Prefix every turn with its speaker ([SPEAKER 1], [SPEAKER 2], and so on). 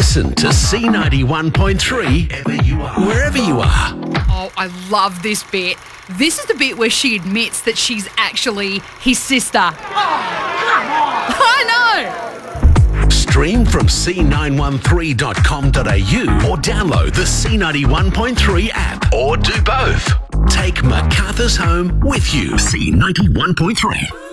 [SPEAKER 1] Listen to C91.3 wherever you are.
[SPEAKER 2] Oh, I love this bit. This is the bit where she admits that she's actually his sister. Oh, come on! I know!
[SPEAKER 1] Stream from c913.com.au or download the C91.3 app, or do both. Take MacArthur's home with you. C91.3.